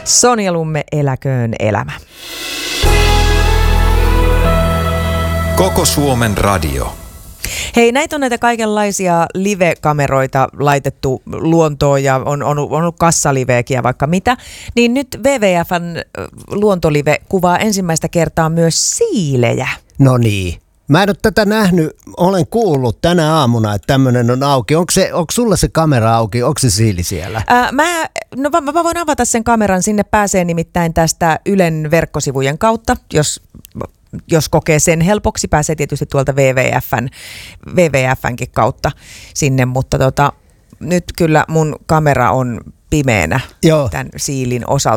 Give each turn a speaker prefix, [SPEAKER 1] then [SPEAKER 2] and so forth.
[SPEAKER 1] Sonja Lumme, eläköön elämä.
[SPEAKER 2] Koko Suomen radio.
[SPEAKER 1] Hei, näitä on näitä kaikenlaisia live-kameroita laitettu luontoon ja on ollut kassaliveekin ja vaikka mitä. Niin nyt WWF:n luontolive kuvaa ensimmäistä kertaa myös siilejä.
[SPEAKER 3] No niin. Mä en ole tätä nähnyt, olen kuullut tänä aamuna, että tämmöinen on auki. Onko sulla se kamera auki, onko se siili siellä?
[SPEAKER 1] Mä voin avata sen kameran, sinne pääsee nimittäin tästä Ylen verkkosivujen kautta, jos kokee sen helpoksi, pääsee tietysti tuolta WWFnkin kautta sinne, mutta nyt kyllä mun kamera on pimeänä tämän siilin osalta.